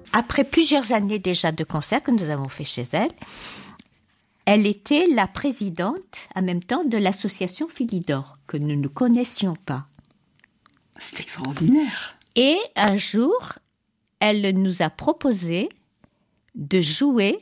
Après plusieurs années déjà de concerts que nous avons fait chez elle, elle était la présidente en même temps de l'association Philidor, que nous ne connaissions pas. C'est extraordinaire. Et un jour, elle nous a proposé de jouer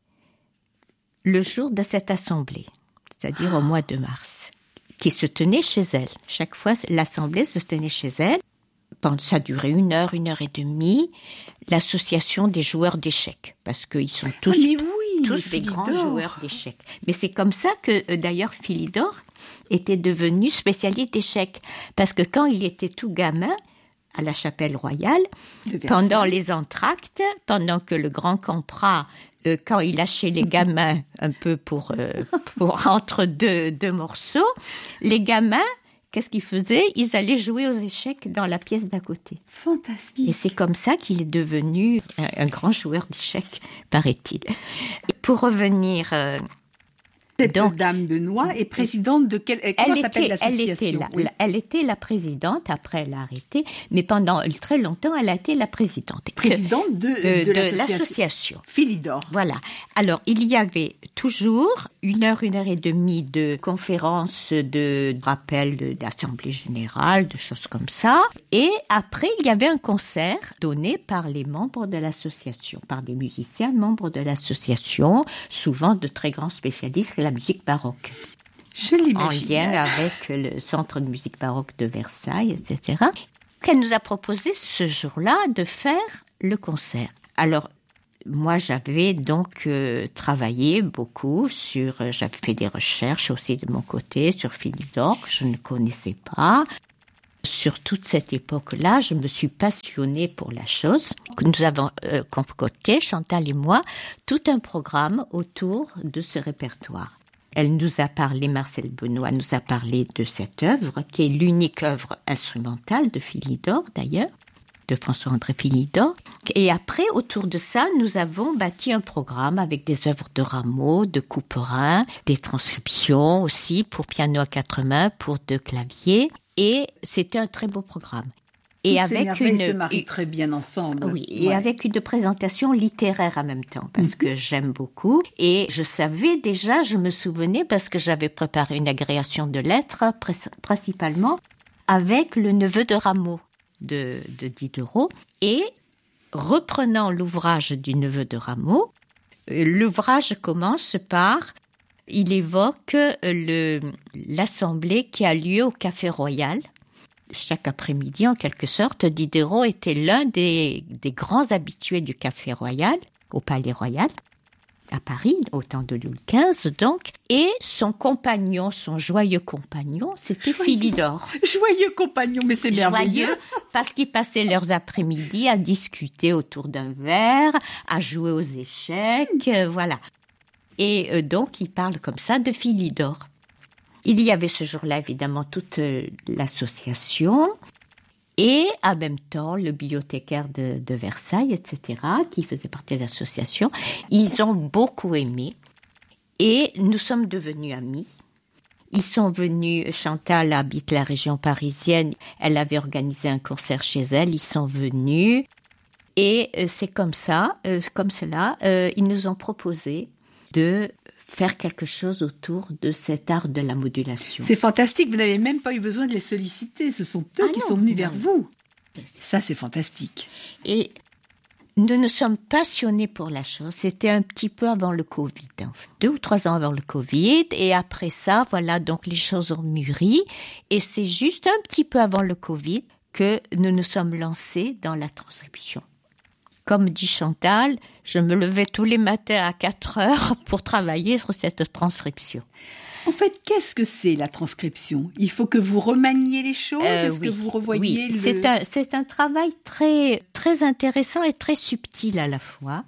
le jour de cette assemblée, c'est-à-dire au mois de mars, qui se tenait chez elle. Chaque fois, l'assemblée se tenait chez elle. Ça a duré 1 heure, 1 heure et demie, l'association des joueurs d'échecs, parce qu'ils sont tous des grands joueurs d'échecs. Mais c'est comme ça que, d'ailleurs, Philidor était devenu spécialiste d'échecs, parce que quand il était tout gamin, à la Chapelle Royale, pendant les entr'actes, pendant que le grand Camprat, quand il lâchait les gamins un peu pour entre deux morceaux, les gamins, qu'est-ce qu'ils faisaient? Ils allaient jouer aux échecs dans la pièce d'à côté. Fantastique. Et c'est comme ça qu'il est devenu un grand joueur d'échecs, paraît-il. Et pour revenir... Cette dame Benoît est présidente de quelle... Comment s'appelle l'association? Elle était la présidente, après elle a arrêté, mais pendant très longtemps, elle a été la présidente. Présidente de l'association Philidor. Voilà. Alors, il y avait toujours 1 heure, 1 heure et demie de conférences, de rappels d'assemblée générale, de choses comme ça. Et après, il y avait un concert donné par les membres de l'association, par des musiciens membres de l'association, souvent de très grands spécialistes de la musique baroque. Je l'imagine. En lien avec le Centre de musique baroque de Versailles, etc. Qu'elle nous a proposé ce jour-là de faire le concert. Alors, moi, j'avais donc travaillé beaucoup j'avais fait des recherches aussi de mon côté sur Philidor, que je ne connaissais pas. Sur toute cette époque-là, je me suis passionnée pour la chose. Nous avons concocté, Chantal et moi, tout un programme autour de ce répertoire. Elle nous a parlé, Marcel Benoît nous a parlé de cette œuvre, qui est l'unique œuvre instrumentale de Philidor, d'ailleurs, de François-André Philidor. Et après, autour de ça, nous avons bâti un programme avec des œuvres de Rameau, de Couperin, des transcriptions aussi pour piano à 4 mains, pour 2 claviers. Et c'était un très beau programme. Et avec se marient très bien ensemble. Oui, et avec une présentation littéraire en même temps, parce que j'aime beaucoup. Et je savais déjà, je me souvenais, parce que j'avais préparé une agrégation de lettres, principalement, avec le neveu de Rameau de Diderot. Et reprenant l'ouvrage du neveu de Rameau, l'ouvrage commence par... Il évoque l'assemblée qui a lieu au Café Royal. Chaque après-midi, en quelque sorte, Diderot était l'un des grands habitués du Café Royal, au Palais Royal, à Paris, au temps de Louis XV, donc. Et son compagnon, son joyeux compagnon, c'était Philidor. Joyeux compagnon, mais c'est merveilleux. Joyeux, parce qu'ils passaient leurs après-midi à discuter autour d'un verre, à jouer aux échecs, voilà. Et donc, il parle comme ça de Philidor. Il y avait ce jour-là, évidemment, toute l'association et, en même temps, le bibliothécaire de Versailles, etc., qui faisait partie de l'association. Ils ont beaucoup aimé et nous sommes devenus amis. Ils sont venus, Chantal habite la région parisienne, elle avait organisé un concert chez elle, ils sont venus et c'est comme ça, comme cela, ils nous ont proposé de faire quelque chose autour de cet art de la modulation. C'est fantastique, vous n'avez même pas eu besoin de les solliciter, ce sont eux qui sont venus vers vous. Ça, c'est fantastique. Et nous nous sommes passionnés pour la chose, c'était un petit peu avant le Covid, en fait. 2 ou 3 ans avant le Covid, et après ça, voilà, donc les choses ont mûri, et c'est juste un petit peu avant le Covid que nous nous sommes lancés dans la transcription. Comme dit Chantal, je me levais tous les matins à 4 heures pour travailler sur cette transcription. En fait, qu'est-ce que c'est la transcription? Il faut que vous remaniez les choses? Est-ce que vous revoyez c'est un travail très, très intéressant et très subtil à la fois.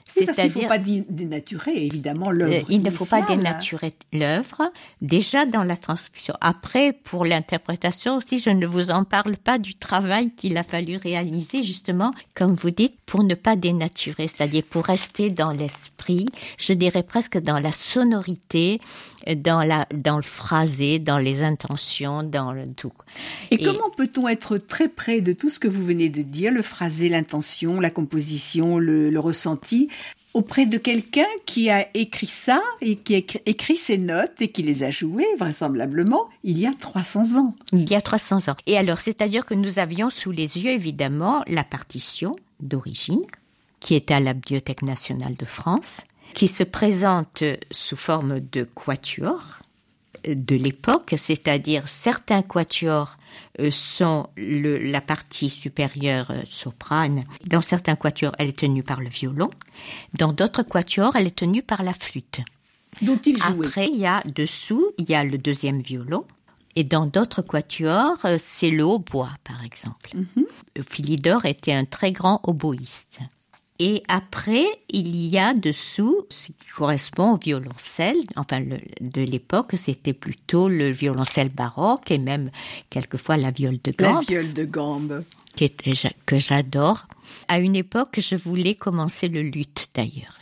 Oui, parce qu'il ne faut pas dénaturer, évidemment, l'œuvre. Il ne faut pas dénaturer l'œuvre, déjà dans la transcription. Après, pour l'interprétation aussi, je ne vous en parle pas du travail qu'il a fallu réaliser, justement, comme vous dites, pour ne pas dénaturer, c'est-à-dire pour rester dans l'esprit, je dirais presque dans la sonorité, dans le phrasé, dans les intentions, dans le tout. Et comment peut-on être très près de tout ce que vous venez de dire, le phrasé, l'intention, la composition, le ressenti, auprès de quelqu'un qui a écrit ça et qui a écrit ces notes et qui les a jouées, vraisemblablement, il y a 300 ans. Il y a 300 ans. Et alors, c'est-à-dire que nous avions sous les yeux, évidemment, la partition d'origine, qui était à la Bibliothèque nationale de France, qui se présente sous forme de quatuor de l'époque, c'est-à-dire certains quatuors sont la partie supérieure soprane. Dans certains quatuors, elle est tenue par le violon. Dans d'autres quatuors, elle est tenue par la flûte. Dont il jouait. Après, il y a le deuxième violon. Et dans d'autres quatuors, c'est le hautbois, par exemple. Philidor était un très grand oboïste. Et après, il y a dessous, ce qui correspond au violoncelle, enfin de l'époque, c'était plutôt le violoncelle baroque et même quelquefois la viole de gambe. La viole de gambe. Que j'adore. À une époque, je voulais commencer le luth d'ailleurs.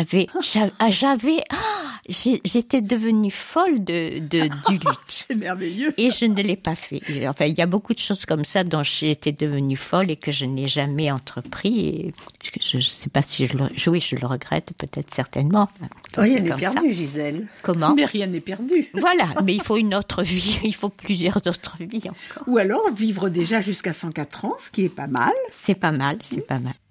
J'étais devenue folle du luth. C'est merveilleux. Et je ne l'ai pas fait. Enfin, il y a beaucoup de choses comme ça dont j'ai été devenue folle et que je n'ai jamais entrepris. Et je ne sais pas si je le regrette, peut-être certainement. Rien n'est perdu, Gisèle. Comment ? Mais rien n'est perdu. Voilà, mais il faut une autre vie, il faut plusieurs autres vies encore. Ou alors vivre déjà jusqu'à 104 ans, ce qui est pas mal. C'est pas mal, c'est pas mal.